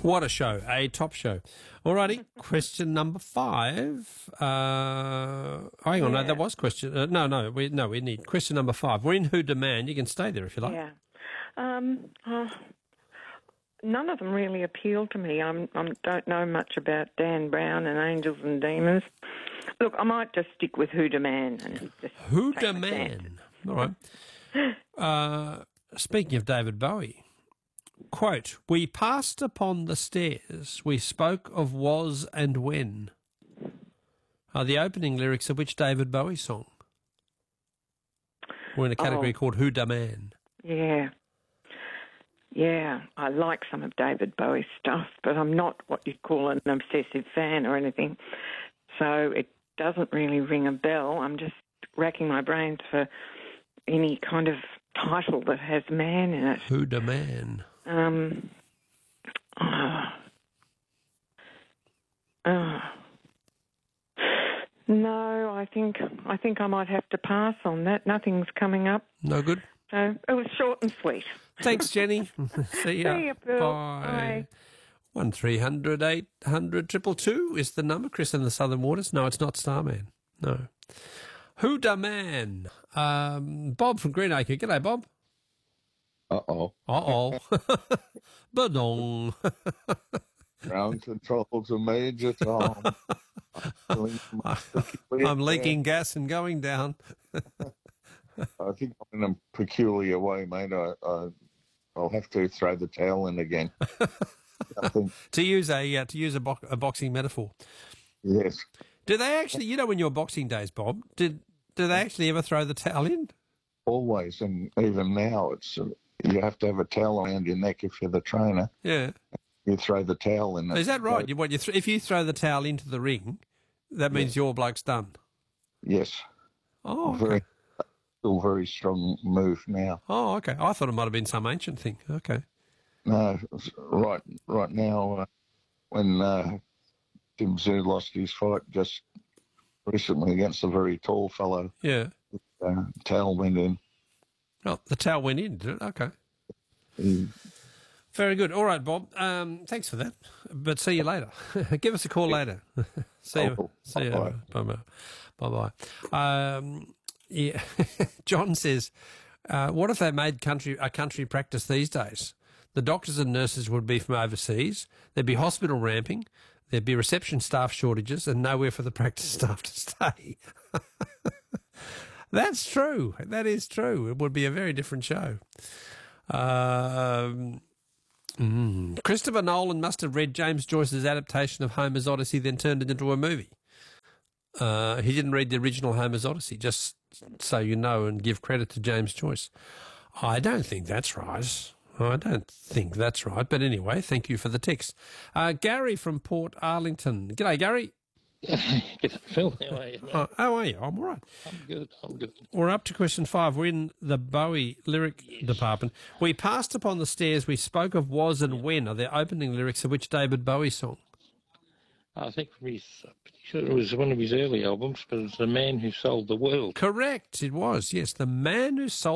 What a show, a top show. Alrighty, question number 5. Hang on, no, that was question. We need question number 5. We're in Who Demand. You can stay there if you like. Yeah. None of them really appeal to me. I don't know much about Dan Brown and Angels and Demons. Look, I might just stick with Who Demand. Who Demand? All right. Speaking of David Bowie, quote, "We passed upon the stairs, we spoke of was and when," are the opening lyrics of which David Bowie song? We're in a category called Who Demand. Yeah. Yeah, I like some of David Bowie's stuff, but I'm not what you'd call an obsessive fan or anything. So it doesn't really ring a bell. I'm just racking my brains for any kind of title that has man in it. Who da man? No, I think I might have to pass on that. Nothing's coming up. No good? So it was short and sweet. Thanks, Jenny. See ya. See ya, Bill. Bye. 1300 800 222 is the number. Chris in the Southern Waters. No, it's not Starman. No. Who da man? Bob from Greenacre. G'day, Bob. Uh-oh. Badong. Ground control's a major Tom. I'm leaking gas and going down. I think I'm in a peculiar way, mate. I'll have to throw the towel in again. I think. to use a boxing metaphor. Yes. Do they actually? When your boxing days, Bob, do they actually ever throw the towel in? Always, and even now, it's you have to have a towel around your neck if you're the trainer. Yeah. You throw the towel in. Is that right? If you throw the towel into the ring, that means your bloke's done. Yes. Oh, okay. Still very strong move now. Oh, okay. I thought it might have been some ancient thing. Okay. No, right now, when Tim Tszyu lost his fight just recently against a very tall fellow. Yeah. Towel went in. Oh, the towel went in, did it? Okay. Very good. All right, Bob. Thanks for that. But see you later. Give us a call later. See you. Bye. Bye. Yeah. John says, what if they made a country practice these days? The doctors and nurses would be from overseas. There'd be hospital ramping. There'd be reception staff shortages and nowhere for the practice staff to stay. That's true. That is true. It would be a very different show. Christopher Nolan must have read James Joyce's adaptation of Homer's Odyssey, then turned it into a movie. He didn't read the original Homer's Odyssey, just so you know, and give credit to James Joyce. I don't think that's right. But anyway, thank you for the text. Gary from Port Arlington. G'day, Gary. G'day, Phil. How are you, mate? How are you? I'm all right. I'm good. We're up to question 5. We're in the Bowie lyric department. We passed upon the stairs. We spoke of was and when are the opening lyrics of which David Bowie song? I think pretty sure it was one of his early albums, but it's The Man Who Sold the World. Correct. It was, yes. The Man Who Sold